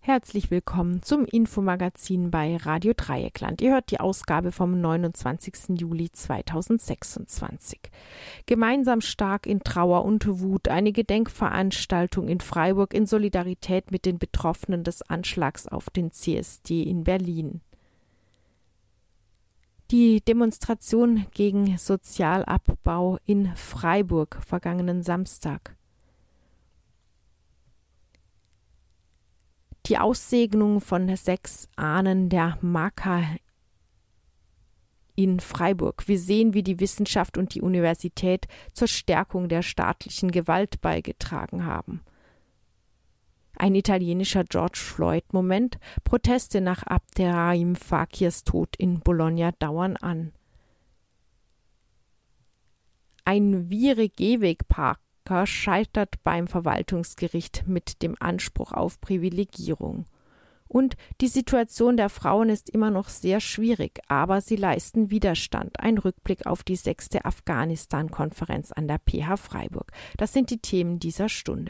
Herzlich willkommen zum Infomagazin bei Radio Dreieckland. Ihr hört die Ausgabe vom 29. Juli 2026. Gemeinsam stark in Trauer und Wut, eine Gedenkveranstaltung in Freiburg in Solidarität mit den Betroffenen des Anschlags auf den CSD in Berlin. Die Demonstration gegen Sozialabbau in Freiburg vergangenen Samstag. Die Aussegnung von 6 Ahnen der Maka in Freiburg. Wir sehen, wie die Wissenschaft und die Universität zur Stärkung der staatlichen Gewalt beigetragen haben. Ein italienischer George Floyd-Moment. Proteste nach Abderrahim Fakirs Tod in Bologna dauern an. Ein Viere-Gehweg-Park scheitert beim Verwaltungsgericht mit dem Anspruch auf Privilegierung. Und die Situation der Frauen ist immer noch sehr schwierig, aber sie leisten Widerstand. Ein Rückblick auf die 6. Afghanistan-Konferenz an der PH Freiburg. Das sind die Themen dieser Stunde.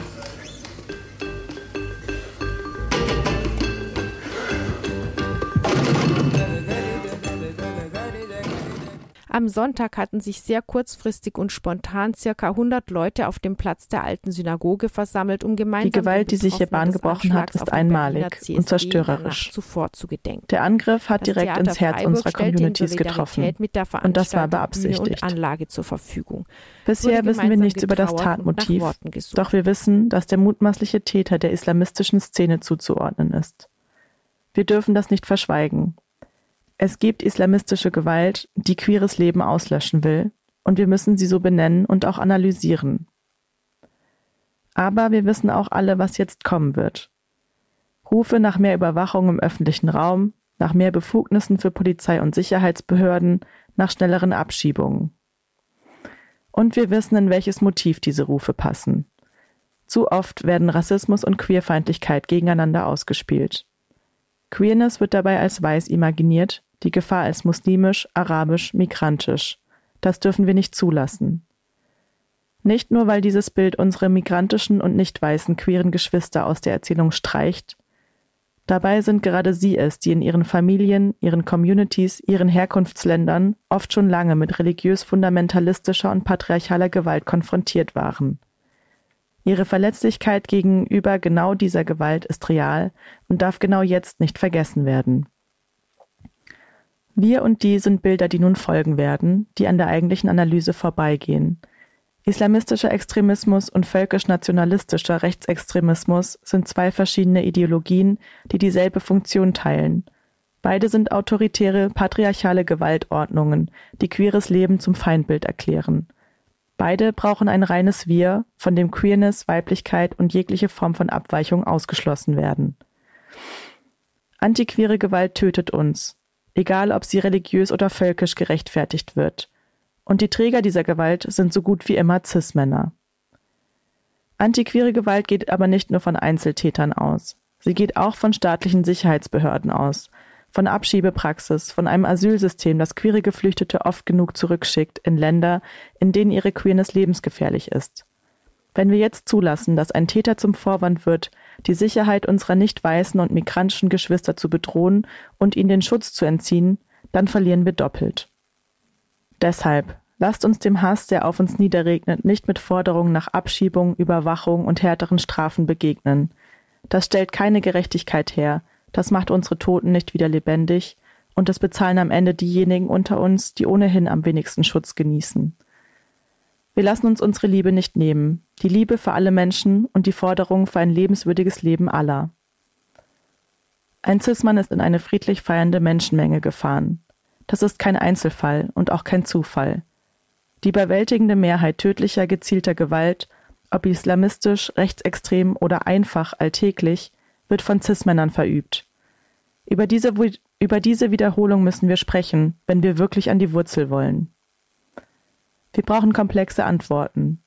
Am Sonntag hatten sich sehr kurzfristig und spontan ca. 100 Leute auf dem Platz der alten Synagoge versammelt, um gemeinsam die Gewalt, die sich hier Bahn gebrochen hat, ist einmalig und zerstörerisch. Zuvor zu gedenken. Der Angriff hat direkt ins Herz unserer Communities getroffen. Und das war beabsichtigt. Anlage zur Verfügung. Bisher wissen wir nichts über das Tatmotiv, doch wir wissen, dass der mutmaßliche Täter der islamistischen Szene zuzuordnen ist. Wir dürfen das nicht verschweigen. Es gibt islamistische Gewalt, die queeres Leben auslöschen will, und wir müssen sie so benennen und auch analysieren. Aber wir wissen auch alle, was jetzt kommen wird. Rufe nach mehr Überwachung im öffentlichen Raum, nach mehr Befugnissen für Polizei und Sicherheitsbehörden, nach schnelleren Abschiebungen. Und wir wissen, in welches Motiv diese Rufe passen. Zu oft werden Rassismus und Queerfeindlichkeit gegeneinander ausgespielt. Queerness wird dabei als weiß imaginiert, die Gefahr als muslimisch, arabisch, migrantisch. Das dürfen wir nicht zulassen. Nicht nur, weil dieses Bild unsere migrantischen und nicht weißen queeren Geschwister aus der Erzählung streicht. Dabei sind gerade sie es, die in ihren Familien, ihren Communities, ihren Herkunftsländern oft schon lange mit religiös-fundamentalistischer und patriarchaler Gewalt konfrontiert waren. Ihre Verletzlichkeit gegenüber genau dieser Gewalt ist real und darf genau jetzt nicht vergessen werden. Wir und die sind Bilder, die nun folgen werden, die an der eigentlichen Analyse vorbeigehen. Islamistischer Extremismus und völkisch-nationalistischer Rechtsextremismus sind 2 verschiedene Ideologien, die dieselbe Funktion teilen. Beide sind autoritäre, patriarchale Gewaltordnungen, die queeres Leben zum Feindbild erklären. Beide brauchen ein reines Wir, von dem Queerness, Weiblichkeit und jegliche Form von Abweichung ausgeschlossen werden. Antiqueere Gewalt tötet uns, egal ob sie religiös oder völkisch gerechtfertigt wird. Und die Träger dieser Gewalt sind so gut wie immer Cis-Männer. Antiqueere Gewalt geht aber nicht nur von Einzeltätern aus. Sie geht auch von staatlichen Sicherheitsbehörden aus, von Abschiebepraxis, von einem Asylsystem, das queere Geflüchtete oft genug zurückschickt in Länder, in denen ihre Queerness lebensgefährlich ist. Wenn wir jetzt zulassen, dass ein Täter zum Vorwand wird, die Sicherheit unserer nicht weißen und migrantischen Geschwister zu bedrohen und ihnen den Schutz zu entziehen, dann verlieren wir doppelt. Deshalb, lasst uns dem Hass, der auf uns niederregnet, nicht mit Forderungen nach Abschiebung, Überwachung und härteren Strafen begegnen. Das stellt keine Gerechtigkeit her, das macht unsere Toten nicht wieder lebendig und das bezahlen am Ende diejenigen unter uns, die ohnehin am wenigsten Schutz genießen. Wir lassen uns unsere Liebe nicht nehmen, die Liebe für alle Menschen und die Forderung für ein lebenswürdiges Leben aller. Ein Cis-Mann ist in eine friedlich feiernde Menschenmenge gefahren. Das ist kein Einzelfall und auch kein Zufall. Die überwältigende Mehrheit tödlicher, gezielter Gewalt, ob islamistisch, rechtsextrem oder einfach alltäglich, wird von Cis-Männern verübt. Über diese Wiederholung müssen wir sprechen, wenn wir wirklich an die Wurzel wollen. Wir brauchen komplexe Antworten.